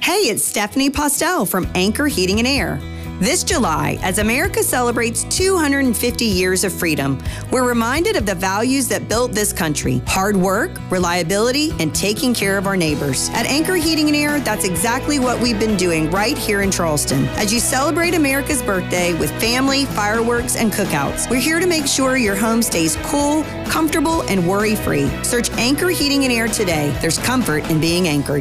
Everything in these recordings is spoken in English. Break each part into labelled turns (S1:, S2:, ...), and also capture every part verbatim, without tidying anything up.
S1: Hey, it's Stephanie Postel from Anchor Heating and Air. This July, as America celebrates two hundred fifty years of freedom, we're reminded of the values that built this country: hard work, reliability, and taking care of our neighbors. At Anchor Heating and Air, that's exactly what we've been doing right here in Charleston. As you celebrate America's birthday with family, fireworks, and cookouts, we're here to make sure your home stays cool, comfortable, and worry-free. Search Anchor Heating and Air today. There's comfort in being anchored.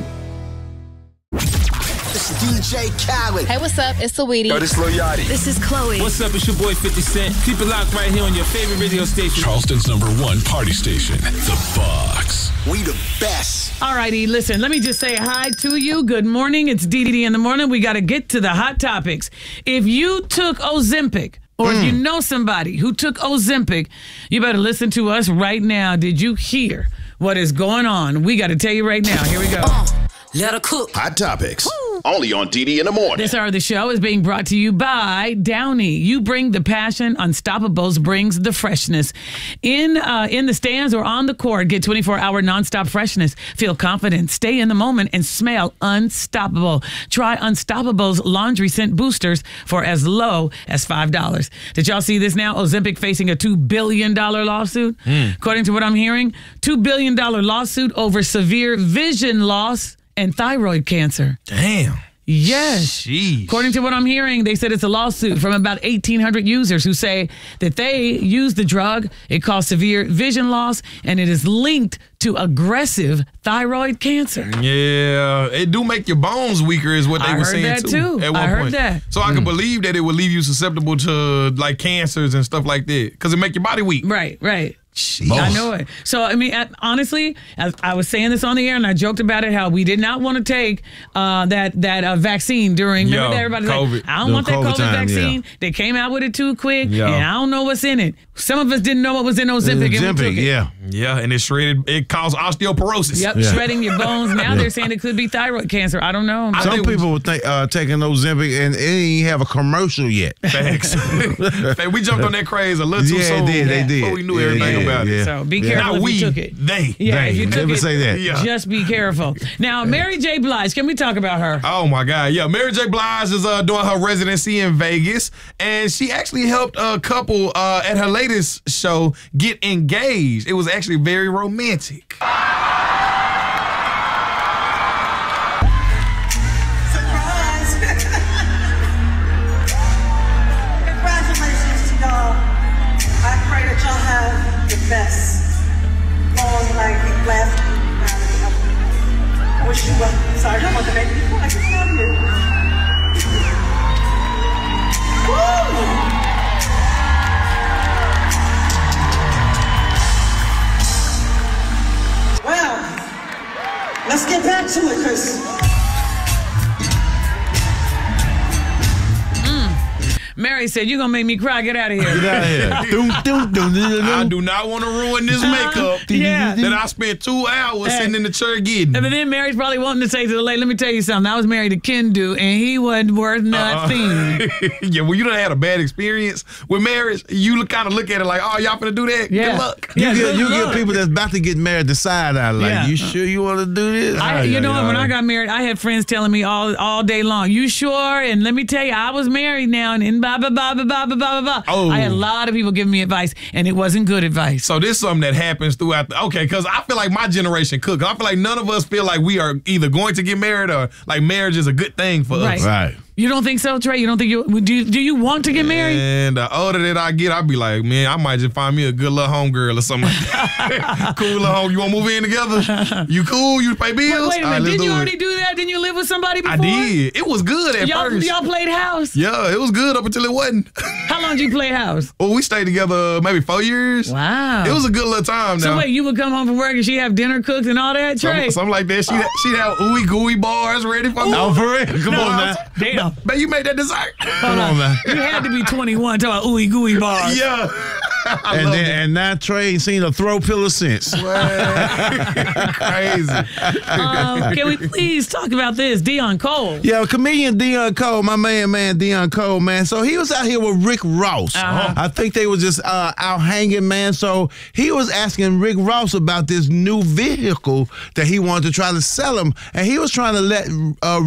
S2: It's D J Khaled.
S3: Hey, what's up? It's Saweetie.
S2: Yo, this Lil Yachty.
S3: This is Chloe.
S4: What's up? It's your boy fifty Cent. Keep it locked right here on your favorite radio station.
S5: Charleston's number one party station, The Box.
S2: We the best.
S6: All righty, listen, let me just say hi to you. Good morning. It's D D in the morning. We got to get to the hot topics. If you took Ozempic, or mm. if you know somebody who took Ozempic, you better listen to us right now. Did you hear what is going on? We got to tell you right now. Here we go. Uh,
S3: let her cook.
S5: Hot topics. Woo. Only on D D in the morning.
S6: This hour of the show is being brought to you by Downy. You bring the passion. Unstoppables brings the freshness. In uh, in the stands or on the court, get twenty-four hour nonstop freshness. Feel confident. Stay in the moment and smell unstoppable. Try Unstoppables laundry scent boosters for as low as five dollars. Did y'all see this now? Ozempic facing a two billion dollars lawsuit. Mm. According to what I'm hearing, two billion dollars lawsuit over severe vision loss and thyroid cancer.
S4: Damn.
S6: Yes.
S4: Jeez.
S6: According to what I'm hearing, they said it's a lawsuit from about eighteen hundred users who say that they use the drug. It caused severe vision loss, and it is linked to aggressive thyroid cancer.
S4: Yeah, it do make your bones weaker is what they
S6: I
S4: were
S6: heard
S4: saying
S6: that too.
S4: At one
S6: I heard
S4: point.
S6: that.
S4: So I
S6: mm.
S4: can believe that it would leave you susceptible to like cancers and stuff like that because it make your body weak.
S6: Right, right. I know it. So, I mean, honestly, as I was saying this on the air, and I joked about it, how we did not want to take uh, that that uh, vaccine during,
S4: Yo,
S6: remember that everybody's
S4: COVID.
S6: like, I don't
S4: During
S6: want that
S4: COVID
S6: COVID
S4: time,
S6: vaccine.
S4: yeah.
S6: They came out with it too quick,
S4: Yo.
S6: and I don't know what's in it. Some of us didn't know what was in Ozempic,
S7: Ozempic,
S6: and we took it.
S7: yeah.
S4: Yeah, and it shredded, it caused osteoporosis.
S6: Yep,
S7: Yeah.
S6: shredding your bones. Now
S7: Yeah.
S6: they're saying it could be thyroid cancer. I don't know.
S4: I
S7: Some
S4: think
S7: people would think uh, taking Ozempic and it ain't have a commercial yet.
S4: Facts. Fact, we jumped on that craze a little too
S7: Yeah,
S4: soon.
S7: they did, they did.
S4: Before we knew
S7: Yeah,
S4: everything
S7: yeah,
S4: about
S7: yeah.
S4: it.
S6: So be
S7: Yeah.
S6: careful
S4: Not
S6: if
S4: we,
S6: you took it.
S4: they.
S6: Yeah,
S7: They.
S6: if you took
S7: Never
S6: it,
S7: say that.
S4: Yeah.
S6: just be careful. Now, Mary J. Blige, can we talk about her?
S4: Oh my God, yeah. Mary J. Blige is uh, doing her residency in Vegas, and she actually helped a couple uh, at her latest show get engaged. It was actually very romantic.
S8: Surprise! Congratulations to y'all. I pray that y'all have the best long life, lasting marriage. I wish you well. Sorry, I don't want to make you cry. Get out of here. Woo! Well, let's get back to it, because
S6: Mary said, you're going to make me cry. Get out of here.
S7: Get out of here. Dum, dum, dum, dum,
S4: I
S7: dum.
S4: do not want to ruin this makeup
S6: Yeah.
S4: that I spent two hours
S6: Hey.
S4: sitting in the chair getting.
S6: And then Mary's probably wanting to say to the lady, let me tell you something. I was married to Kendu, and he wasn't worth nothing.
S4: Uh, yeah, well, you done had a bad experience with marriage. You kind of look at it like, oh, y'all finna do that?
S6: Yeah.
S4: Good luck.
S7: You
S6: Yeah,
S7: get,
S6: good
S7: you
S6: luck.
S7: get people that's about to get married the side eye like,
S6: Yeah.
S7: you sure you want to do this?
S6: I,
S7: Ah,
S6: you
S7: yeah,
S6: know what?
S7: yeah.
S6: When I got married, I had friends telling me all all day long, you sure? And let me tell you, I was married now, and, and blah, blah, blah, blah, blah, blah, blah, blah.
S4: Oh.
S6: I had a lot of people giving me advice, and it wasn't good advice.
S4: So this is something that happens throughout the, okay, because I feel like my generation cook. I feel like none of us feel like we are either going to get married or like marriage is a good thing for
S6: Right.
S4: us.
S7: Right.
S6: You don't think so, Trey? You don't think you do? You, do you want to get married?
S4: And the older that I get, I be like, man, I might just find me a good little homegirl or something like that. Cool little home. You want to move in together? You cool? You pay bills?
S6: Wait, wait a
S4: All right,
S6: minute.
S4: let's
S6: Didn't you
S4: do it.
S6: already do that? Didn't you live with somebody before?
S4: I did. It was good at
S6: Y'all,
S4: first.
S6: y'all played house?
S4: Yeah, it was good up until it wasn't.
S6: How long did you play house?
S4: Well, we stayed together maybe four years.
S6: Wow.
S4: It was a good little time
S6: So
S4: now.
S6: wait, you would come home from work and she'd have dinner cooked and all that, Trey?
S4: Something, something like that. She'd, she'd have ooey gooey bars ready for me.
S7: Oh, for real? Come
S6: No,
S7: on now.
S6: Damn.
S4: Man, you made that dessert.
S7: Come on now.
S6: You had to be twenty-one talking about ooey gooey bars.
S4: Yeah. I
S7: And
S4: love
S7: then
S4: it.
S7: and now Trey ain't seen a throw pillow since.
S4: Crazy.
S6: Um, can we please talk about this? Dion Cole.
S7: Yeah, comedian Dion Cole, my man, man, Dion Cole, man. So he was out here with Rick Ross.
S6: Uh-huh.
S7: I think they was just uh, out hanging, man. So he was asking Rick Ross about this new vehicle that he wanted to try to sell him, and he was trying to let uh,